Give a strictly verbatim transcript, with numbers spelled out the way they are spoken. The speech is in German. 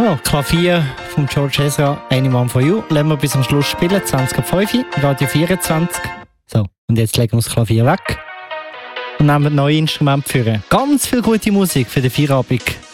Ja, Klavier von George Ezra, Anyone for You. Lassen wir bis zum Schluss spielen, zwanzig Uhr fünf, Radio vierundzwanzig. So, und jetzt legen wir das Klavier weg und nehmen neue Instrumente für. Ganz viel gute Musik für den Feierabend.